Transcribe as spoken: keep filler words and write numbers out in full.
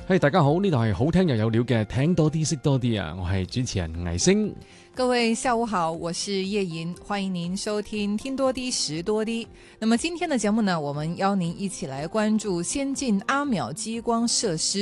嘿，大家好，呢度係好聽又有料嘅聽多啲識多啲啊，我係主持人倪星。 各位下午好，我是叶莹，欢迎您收听听多啲识多啲。那么今天的节目呢，我们邀您一起来关注先进阿秒激光设施